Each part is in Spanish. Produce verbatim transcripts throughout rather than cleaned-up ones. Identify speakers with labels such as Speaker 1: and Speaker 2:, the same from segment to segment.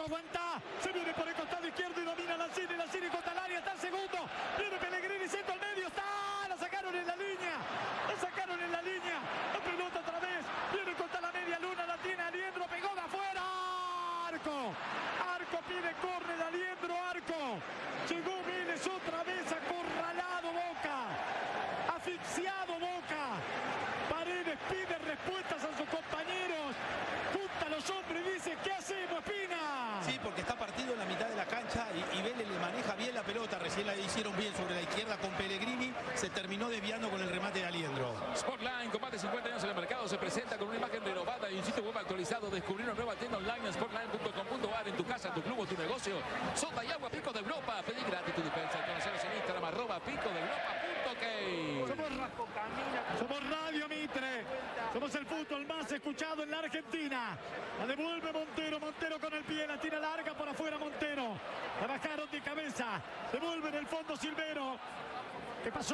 Speaker 1: aguanta. Se viene por el costado izquierdo y domina Lanzini. Lanzini contra el área, está el segundo. Viene Pellegrini, centro al medio, está. La sacaron en la línea. La sacaron en la línea. La pelota otra vez. Viene contra la media luna, la tiene Aliendro, pegó de afuera. Arco. Arco pide córner, Aliendro, Arco. Llegó Vélez otra vez, acorralado Boca. Asfixiado Boca. Paredes pide respuestas a sus compañeros. Junta a los hombres y dice, ¿qué hacemos, Pina?
Speaker 2: Sí, porque está partido en la mitad de la cancha y, y Vélez le maneja bien la pelota. Recién la hicieron bien sobre la izquierda con Pellegrini. Se terminó desviando con el remate de Aliendro.
Speaker 3: Sportline, con más de cincuenta años en el mercado, se presenta con una imagen renovada y un sitio web actualizado. Descubrir una nueva tienda online en sportline punto com punto a r. En tu casa, tu club o tu negocio. Sonda y agua Pico de Europa. Pedí gratis tu dispensa. Conoceros en Instagram, arroba pico de Europa punto ok.
Speaker 1: Somos, somos Radio Mitre. Somos el fútbol más escuchado en la Argentina. La devuelve Montero. Montero con el pie. La tira larga por afuera Montero. La bajaron de cabeza. Devuelve en el fondo Silvero. ¿Qué pasó?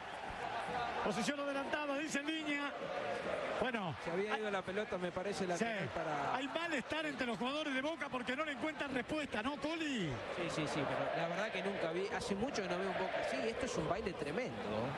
Speaker 1: Posición adelantada, dice en línea. Bueno,
Speaker 4: se había ido hay, la pelota, me parece la
Speaker 1: sí,
Speaker 4: para...
Speaker 1: Hay malestar entre los jugadores de Boca porque no le encuentran respuesta, ¿no, Coli?
Speaker 4: Sí, sí, sí, pero la verdad que nunca vi, hace mucho que no veo un Boca así. Esto es un baile tremendo.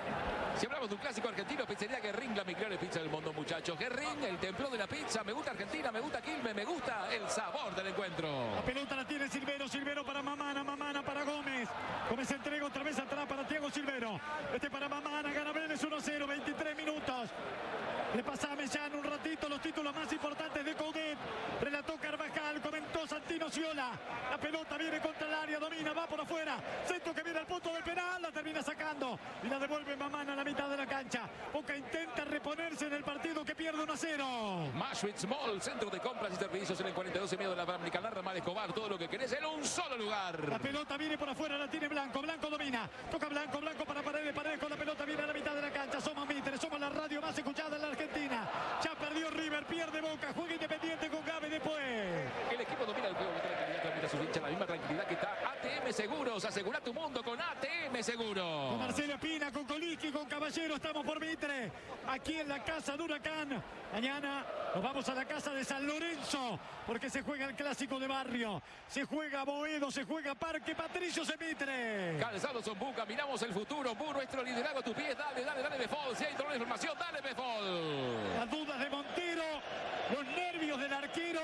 Speaker 3: Si hablamos de un clásico argentino, pizzería Guerrín, la mejor pizza del mundo, muchachos. Guerrín, el templo de la pizza. Me gusta Argentina, me gusta Quilmes, me gusta el sabor del encuentro.
Speaker 1: La pelota la tiene Silvero, Silvero para Mamana, Mamana para Gómez. Gómez entrega otra vez atrás para Thiago Silvero. Este para Mamana, gana Vélez uno a cero, veintitrés minutos. Le pasa a Mellán un ratito los títulos más importantes de Coudet. Relató Carvajal, comentó Santino Ciola. La pelota viene contra el área, domina, va por afuera. Centro que viene al punto del penal, la termina sacando. Y la devuelve Mamana a la mitad de la cancha. Boca intenta reponerse en el partido que pierde uno a cero.
Speaker 3: Maschwitz Mall, centro de compras y servicios en el cuarenta y dos y medio de la Panamericana. Ramal Escobar, todo lo que querés en un solo lugar.
Speaker 1: La pelota viene por afuera, la tiene Blanco. Blanco domina. Toca Blanco, Blanco para Paredes. Paredes con la pelota viene a la mitad de la cancha. Somos Mitre, somos la radio más escuchada en la Argentina. Ya perdió River, pierde Boca, juega Independiente con Gabe después.
Speaker 3: El equipo domina el juego, transmite a sus hinchas la misma tranquilidad que está A T M Seguros. Asegura tu mundo con A T M Seguros.
Speaker 1: Con Marcelo Espina, con Coliski, con Caballero, estamos por Mitre, aquí en la casa de Huracán. Mañana nos vamos a la casa de San Lorenzo, porque se juega el clásico de barrio. Se juega Boedo, se juega Parque Patricios en Mitre.
Speaker 3: Calzados son Bu, caminamos el futuro. Bu, nuestro liderazgo a tus pies. Dale, dale, dale, Befol. Si hay toda la información, dale, Befol.
Speaker 1: Las dudas de Montero, los nervios del arquero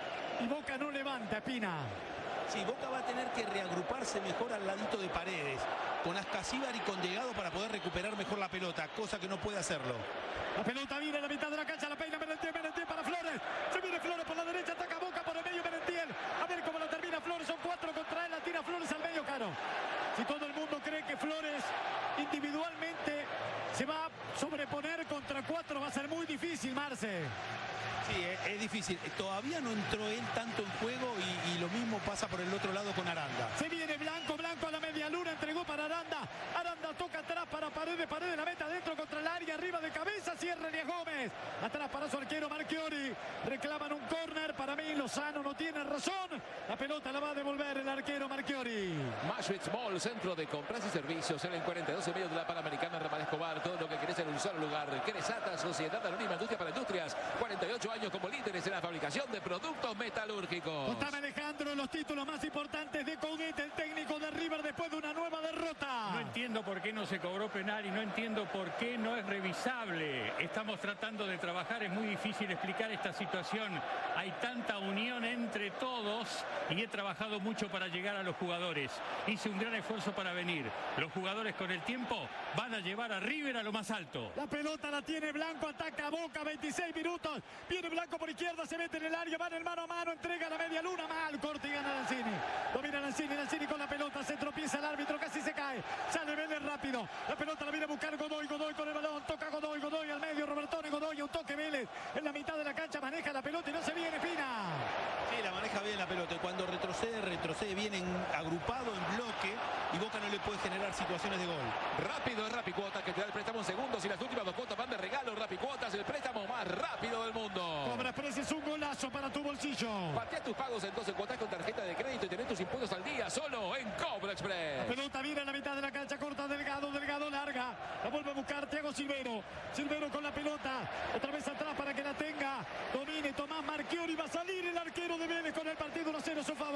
Speaker 1: y Boca no levanta, Espina.
Speaker 2: Sí, Boca va a tener que reagruparse mejor al ladito de Paredes, con Ascasíbar y con Delgado para poder recuperar mejor la pelota, cosa que no puede hacerlo.
Speaker 1: La pelota viene a la mitad de la cancha, la peina Merentiel, Merentiel para Flores. Se viene Flores por la derecha, ataca Boca por el medio Merentiel. A ver cómo la termina Flores, son cuatro contra él, la tira Flores al medio, Caro. Si todo el mundo cree que Flores individualmente se va a sobreponer contra cuatro, va a ser muy difícil, Marce.
Speaker 2: Sí, es, es difícil. Todavía no entró él tanto en juego y, y lo mismo pasa por el otro lado con Aranda.
Speaker 1: Se viene Blanco, Blanco a la media luna, entregó para Aranda. Aranda toca atrás para Paredes, Paredes la meta adentro contra el área, arriba de cabeza, cierra Elías Gómez. Atrás para su arquero Marchiori. Reclaman un córner, para mí Lozano no tiene razón. La pelota la va a devolver el arquero Marchiori.
Speaker 3: Maschwitz Mall, centro de compras y servicios en el cuarenta y dos y medio de la Panamericana. Ramal Escobar, todo lo que querés en un solo lugar. Cresata, Sociedad Anónima Industria para Industrias. cuarenta y ocho años como líderes en la fabricación de productos metalúrgicos.
Speaker 1: Contame, Alejandro, los títulos más importantes de Coudet, el técnico de River después de una nueva derrota.
Speaker 5: No entiendo por qué no se cobró penal y no entiendo por qué no es revisable. Estamos tratando de trabajar, es muy difícil explicar esta situación. Hay tanta unión entre todos y he trabajado mucho para llegar a los jugadores. Hice un gran esfuerzo para venir. Los jugadores con el tiempo van a llevar a River a lo más alto.
Speaker 1: La pelota la tiene Blanco, ataca Boca, veintiséis minutos. Viene Blanco por izquierda, se mete en el área, va en el mano a mano, entrega la media luna, mal, corte y gana Lanzini. Domina Lanzini, Lanzini con la pelota, se tropieza el árbitro, casi se cae. Sale Vélez rápido, la pelota la viene a buscar Godoy, Godoy con el balón, toca Godoy, Godoy al medio, Robertone, Godoy, un toque Vélez. En la mitad de la cancha maneja la pelota y no se viene, Pina.
Speaker 2: Sí, la maneja bien la pelota y cuando retrocede, retrocede bien en, agrupado en bloque y Boca no le puede generar situaciones de gol.
Speaker 3: Rápido es Rapicuotas, que te da el préstamo en segundos y las últimas dos cuotas van de regalo. Rapicuotas, el préstamo más rápido del mundo.
Speaker 1: Cobra Express, es un golazo para tu bolsillo.
Speaker 3: Patea tus pagos en doce cuotas con